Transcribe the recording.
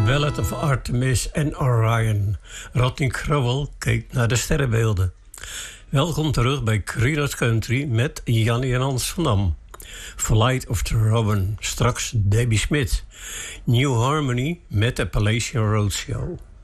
Ballad of Artemis en Orion. Rodney Crowell keek naar de sterrenbeelden. Welkom terug bij Creedence Country met Jannie en Hans van Dam. Flight of the Robin, straks Debbie Smith. New Harmony met de Appalachian Roadshow.